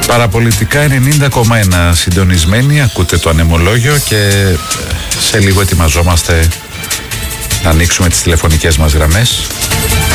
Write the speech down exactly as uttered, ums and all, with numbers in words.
Παραπολιτικά ενενήντα κόμμα ένα συντονισμένοι, ακούτε το ανεμολόγιο και σε λίγο ετοιμαζόμαστε να ανοίξουμε τις τηλεφωνικές μας γραμμές.